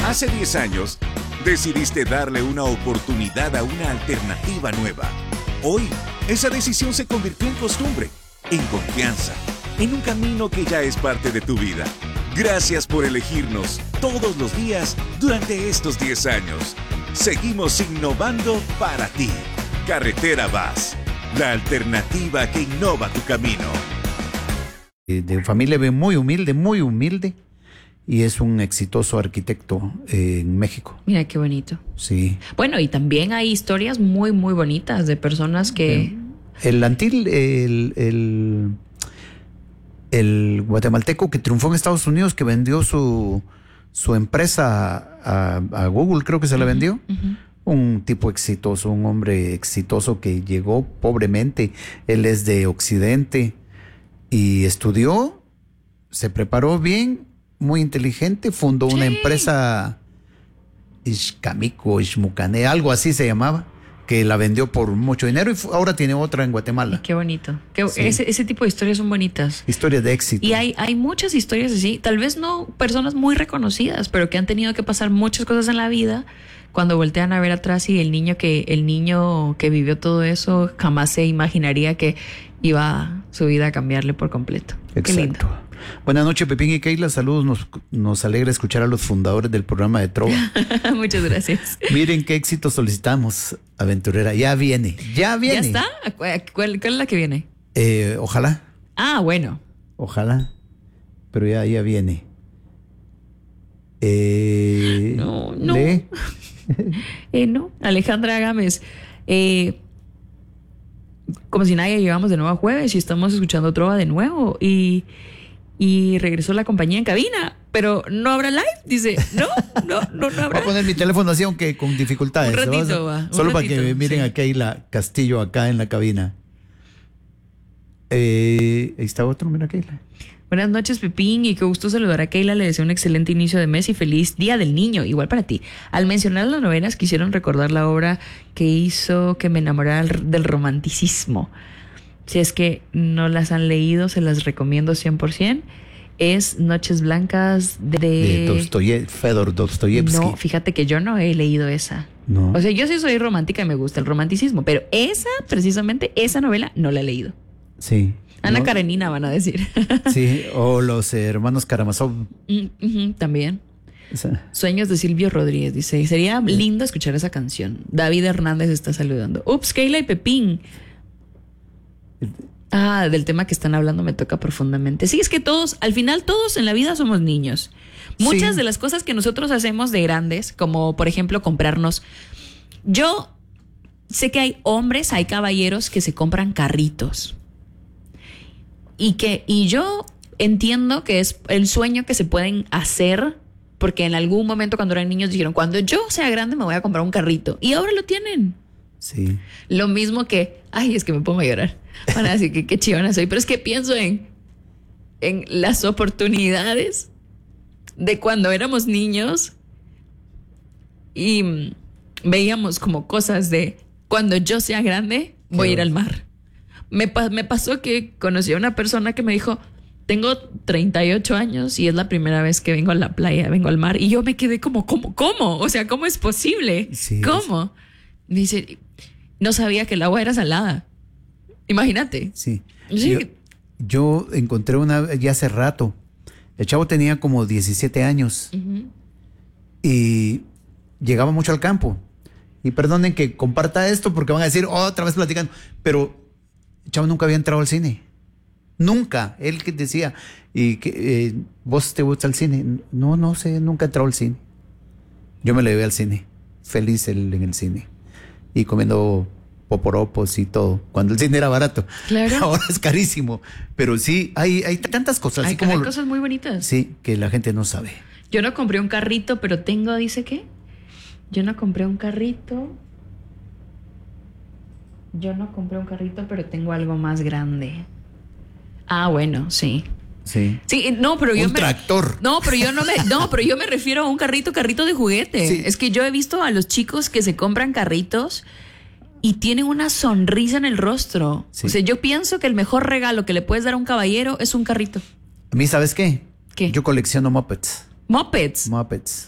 Hace 10 años, decidiste darle una oportunidad a una alternativa nueva. Hoy, esa decisión se convirtió en costumbre, en confianza, en un camino que ya es parte de tu vida. Gracias por elegirnos todos los días durante estos 10 años. Seguimos innovando para ti. Carretera VAS, la alternativa que innova tu camino. De familia muy humilde, y es un exitoso arquitecto en México. Mira qué bonito. Sí. Bueno, y también hay historias muy, muy bonitas de personas que... El Antil, el guatemalteco que triunfó en Estados Unidos, que vendió su empresa a Google, creo que se la vendió. Un tipo exitoso, un hombre exitoso que llegó pobremente. Él es de Occidente y estudió, se preparó bien, muy inteligente, fundó una empresa Ishmucane, algo así se llamaba, que la vendió por mucho dinero y ahora tiene otra en Guatemala. Qué bonito. Sí. Ese tipo de historias son bonitas. Historias de éxito. Y hay muchas historias así, tal vez no personas muy reconocidas, pero que han tenido que pasar muchas cosas en la vida. Cuando voltean a ver atrás y el niño que vivió todo eso jamás se imaginaría que iba su vida a cambiarle por completo. Exacto. Qué lindo. Buenas noches, Pepín y Keila. Saludos. Nos alegra escuchar a los fundadores del programa de Trova. Muchas gracias. Miren qué éxito solicitamos, aventurera. Ya viene. ¿Ya está? ¿Cuál es la que viene? Ojalá. Ah, bueno. Ojalá. Pero ya viene. No. ¿Lee? No. Alejandra Gámez. Como si nadie, llegamos de nuevo a jueves y estamos escuchando Trova de nuevo y regresó la compañía en cabina, pero no habrá live, dice. No habrá. Voy a poner mi teléfono así, aunque con dificultades. Un ratito, solo para que miren a Keila Castillo acá en la cabina. Ahí está otro, mira Keila. Buenas noches, Pepín, y qué gusto saludar a Keila. Le deseo un excelente inicio de mes y feliz Día del Niño, igual para ti. Al mencionar las novenas, quisieron recordar la obra que hizo que me enamorara del romanticismo. Si es que no las han leído, se las recomiendo 100%. Es Noches Blancas de Fedor Dostoyevsky. No, fíjate que yo no he leído esa. No. O sea, yo sí soy romántica y me gusta el romanticismo, pero precisamente esa novela no la he leído. Sí. Ana ¿no? Karenina, van a decir. Sí, o los hermanos Karamazov. También. Esa. Sueños de Silvio Rodríguez, dice. Sería lindo escuchar esa canción. David Hernández está saludando. Ups, Keila y Pepín. Del tema que están hablando me toca profundamente. Sí, es que al final todos en la vida somos niños. Muchas de las cosas que nosotros hacemos de grandes, como por ejemplo comprarnos. Yo sé que hay caballeros que se compran carritos. Y yo entiendo que es el sueño que se pueden hacer, porque en algún momento cuando eran niños dijeron, cuando yo sea grande me voy a comprar un carrito. Y ahora lo tienen. Sí. Lo mismo que, es que me pongo a llorar. Van a decir que qué chillona soy, pero es que pienso en las oportunidades de cuando éramos niños y veíamos como cosas de cuando yo sea grande voy a ir al mar. Me pasó que conocí a una persona que me dijo, tengo 38 años y es la primera vez que vengo a la playa, vengo al mar. Y yo me quedé como, ¿cómo? O sea, ¿cómo es posible? Sí, ¿Cómo? Me dice, no sabía que el agua era salada. Imagínate. Sí. Sí. Yo encontré una ya hace rato. El chavo tenía como 17 años. Y llegaba mucho al campo. Y perdonen que comparta esto porque van a decir otra vez platicando, pero el chavo nunca había entrado al cine. Nunca. Él que decía, y que ¿vos te gusta el cine? No sé, nunca he entrado al cine. Yo me lo llevé al cine. Feliz él en el cine. Y comiendo poporopos y todo. Cuando el cine era barato. Claro. Ahora es carísimo. Pero sí, hay tantas cosas. Hay así como cosas muy bonitas. Sí, que la gente no sabe. Yo no compré un carrito, pero tengo, ¿dice qué? Yo no compré un carrito, pero tengo algo más grande. Bueno, sí. Sí. Sí, no, pero yo un tractor. No, pero yo me refiero a un carrito de juguete. Sí. Es que yo he visto a los chicos que se compran carritos y tienen una sonrisa en el rostro. Sí. O sea, yo pienso que el mejor regalo que le puedes dar a un caballero es un carrito. A mí, ¿sabes qué? ¿Qué? Yo colecciono mopeds. Mopeds.